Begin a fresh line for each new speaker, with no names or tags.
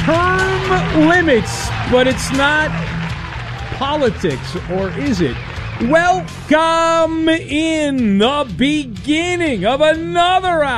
term limits, but it's not politics, or is it? Welcome in the beginning of another hour